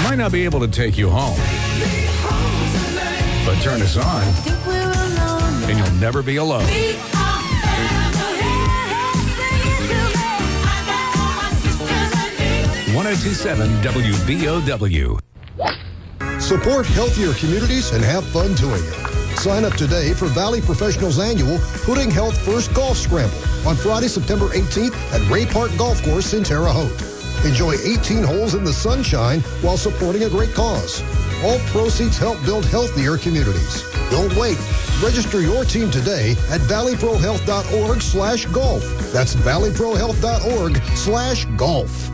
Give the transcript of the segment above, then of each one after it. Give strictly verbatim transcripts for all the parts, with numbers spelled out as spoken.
might not be able to take you home, but turn us on, and you'll never be alone. one oh two point seven W B O W. Support healthier communities and have fun doing it. Sign up today for Valley Professionals' annual Putting Health First Golf Scramble on Friday, September eighteenth at Ray Park Golf Course in Terre Haute. Enjoy eighteen holes in the sunshine while supporting a great cause. All proceeds help build healthier communities. Don't wait. Register your team today at valleyprohealth.org slash golf. That's valleyprohealth.org slash golf.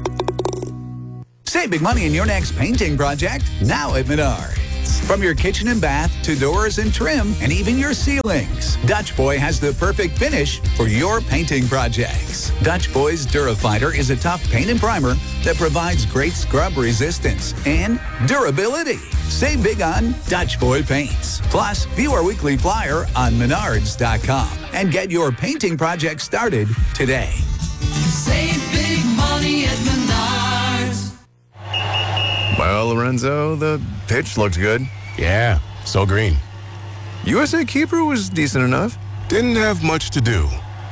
Save big money in your next painting project now at Menards. From your kitchen and bath to doors and trim and even your ceilings, Dutch Boy has the perfect finish for your painting projects. Dutch Boy's Durafighter is a tough paint and primer that provides great scrub resistance and durability. Save big on Dutch Boy paints. Plus, view our weekly flyer on menards dot com and get your painting project started today. Save big money at Menards. Well, Lorenzo, the pitch looked good. Yeah, so green. U S A keeper was decent enough. Didn't have much to do.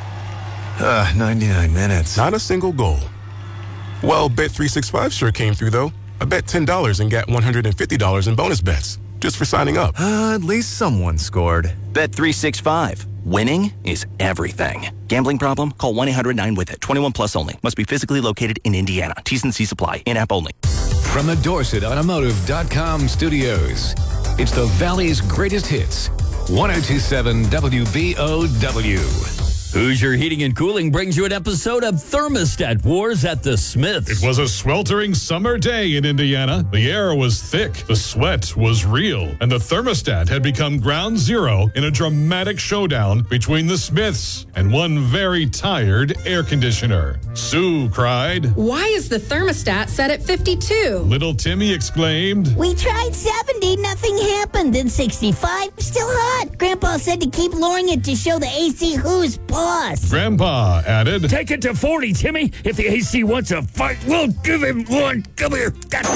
Uh, ninety-nine minutes. Not a single goal. Well, Bet three sixty-five sure came through, though. I bet ten dollars and got one hundred fifty dollars in bonus bets just for signing up. Uh, at least someone scored. Bet three sixty-five. Winning is everything. Gambling problem? Call one eight hundred nine with it. twenty-one plus only. Must be physically located in Indiana. T's and C's apply. In-app only. From the Dorset Automotive dot com studios, it's the Valley's greatest hits. one oh two point seven W B O W. Hoosier Heating and Cooling brings you an episode of Thermostat Wars at the Smiths. It was a sweltering summer day in Indiana. The air was thick, the sweat was real, and the thermostat had become ground zero in a dramatic showdown between the Smiths and one very tired air conditioner. Sue cried, "Why is the thermostat set at fifty-two? Little Timmy exclaimed, "We tried seventy, nothing happened. Then sixty-five, still hot. Grandpa said to keep lowering it to show the A C who's boss." Grandpa added, "Take it to forty, Timmy. If the A C wants a fight, we'll give him one. Come here."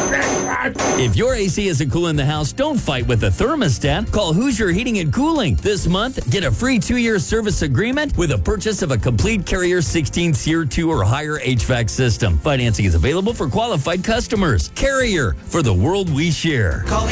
If your A C isn't cooling the house, don't fight with the thermostat. Call Hoosier Heating and Cooling. This month, get a free two-year service agreement with a purchase of a complete Carrier sixteen Tier two or higher H V A C system. Financing is available for qualified customers. Carrier, for the world we share. Call